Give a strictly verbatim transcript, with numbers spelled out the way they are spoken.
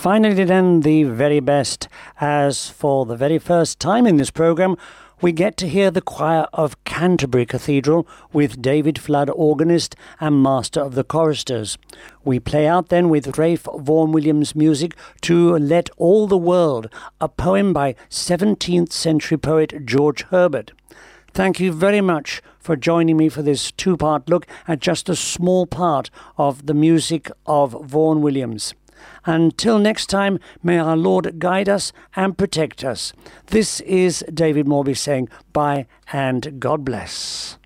finally then, the very best, as for the very first time in this programme, we get to hear the choir of Canterbury Cathedral with David Flood, organist and master of the choristers. We play out then with Ralph Vaughan Williams' music to Let All the World, a poem by seventeenth century poet George Herbert. Thank you very much for joining me for this two-part look at just a small part of the music of Vaughan Williams. Until next time, may our Lord guide us and protect us. This is David Morby saying bye and God bless.